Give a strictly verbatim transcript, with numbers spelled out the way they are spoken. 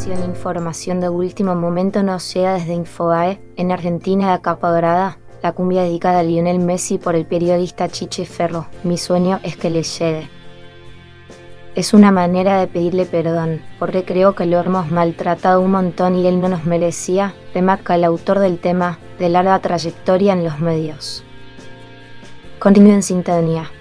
información, información de último momento nos llega desde Infobae. En Argentina, de capa dorada, la cumbia dedicada a Lionel Messi por el periodista Chiche Ferro. Mi sueño es que le llegue. Es una manera de pedirle perdón, porque creo que lo hemos maltratado un montón y él no nos merecía, remarca el autor del tema de larga trayectoria en los medios. Continúe en sintonía.